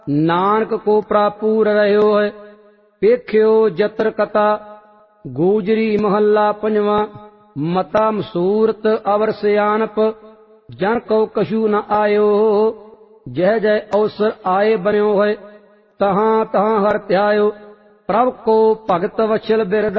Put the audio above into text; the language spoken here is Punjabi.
ਨਾਨਕ ਕੋ ਪ੍ਰਾਪੂਰ ਰਹਿਓ ਹੈ। ਵੇਖਿਓ ਜਤਰ ਕਥਾ ਗੂਜਰੀ ਮਹੱਲਾ ਪੰਜਵਾਂ। ਮਤਾ ਮਸੂਰਤ ਅਵਰ ਸਿਆਣਪ ਜਨ ਕਉ ਕਛੂ ਨ ਆਇਓ। ਜਹ ਜਹ ਅਵਸਰ ਆਏ ਬਣਿਓ ਹੈ ਤਹਾਂ ਤਹਾਂ ਹਰ ਧਿਆਇਓ। ਪ੍ਰਭ ਕੋ ਭਗਤ ਵਛਲ ਬਿਰਦਾ